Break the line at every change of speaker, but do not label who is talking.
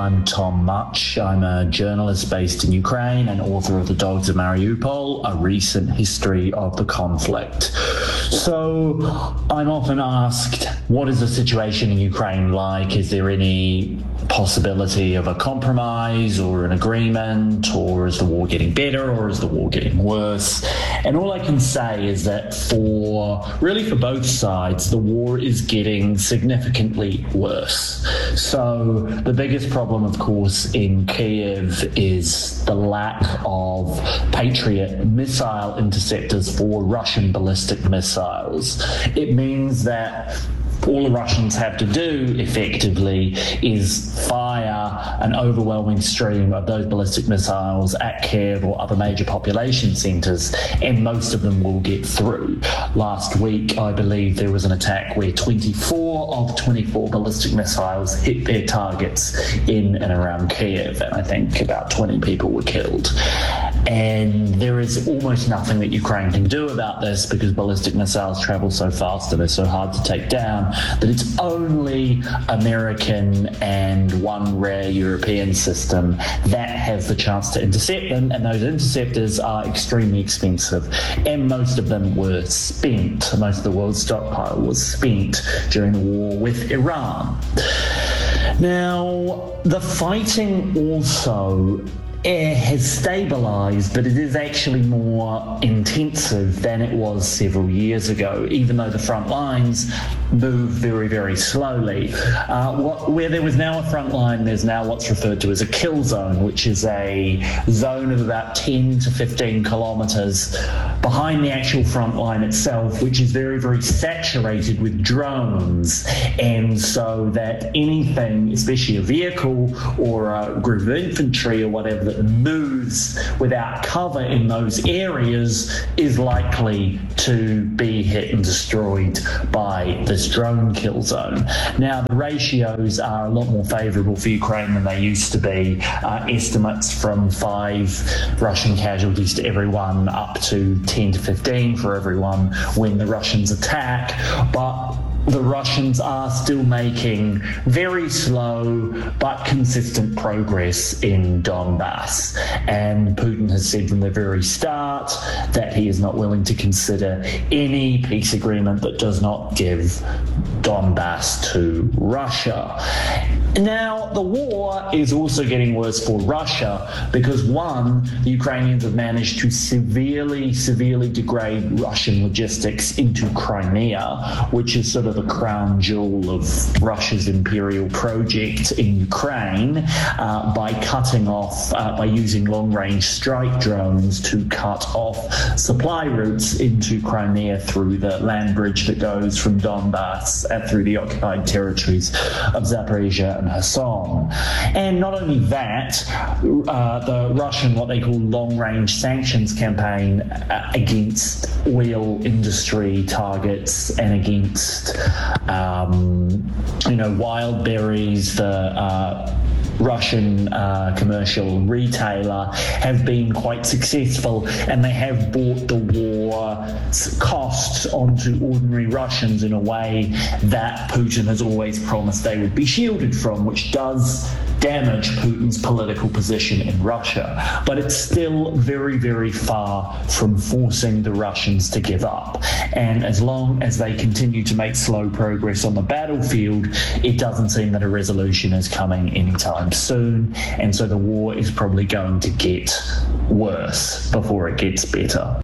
I'm Tom Much. I'm a journalist based in Ukraine and author of The Dogs of Mariupol, a recent history of the conflict. So I'm often asked, what is the situation in Ukraine like? Is there any possibility of a compromise or an agreement, or is the war getting better, or is the war getting worse? And all I can say is that for both sides, the war is getting significantly worse. So the biggest problem, of course, in Kyiv is the lack of Patriot missile interceptors for Russian ballistic missiles. It means that all the Russians have to do, effectively, is fire an overwhelming stream of those ballistic missiles at Kyiv or other major population centres, and most of them will get through. Last week, I believe there was an attack where 24 of 24 ballistic missiles hit their targets in and around Kyiv, and I think about 20 people were killed. And there is almost nothing that Ukraine can do about this because ballistic missiles travel so fast and they're so hard to take down that it's only American and one rare European system that has the chance to intercept them, and those interceptors are extremely expensive, and most of them were spent. Most of the world's stockpile was spent during the war with Iran. Now, the fighting also has stabilised, but it is actually more intensive than it was several years ago, even though the front lines move very, very slowly. Where there was now a front line, there's now what's referred to as a kill zone, which is a zone of about 10 to 15 kilometres behind the actual front line itself, which is very, very saturated with drones. And so that anything, especially a vehicle or a group of infantry or whatever, that moves without cover in those areas is likely to be hit and destroyed by this drone kill zone. Now, the ratios are a lot more favourable for Ukraine than they used to be. Estimates from 5 Russian casualties to everyone up to 10 to 15 for everyone when the Russians attack, but the Russians are still making very slow but consistent progress in Donbass. And Putin has said from the very start that he is not willing to consider any peace agreement that does not give Donbass to Russia. Now, the war is also getting worse for Russia because, one, the Ukrainians have managed to severely degrade Russian logistics into Crimea, which is sort of the crown jewel of Russia's imperial project in Ukraine, by cutting off, by using long-range strike drones to cut off supply routes into Crimea through the land bridge that goes from Donbass and through the occupied territories of Zaporizhia and Kherson. And not only that, the Russian, what they call long-range sanctions campaign against oil industry targets and against Wildberries, the Russian commercial retailer, have been quite successful, and they have brought the war's costs onto ordinary Russians in a way that Putin has always promised they would be shielded from, which does damage Putin's political position in Russia. But it's still very, very far from forcing the Russians to give up. And as long as they continue to make slow progress on the battlefield, it doesn't seem that a resolution is coming anytime soon. And so the war is probably going to get worse before it gets better.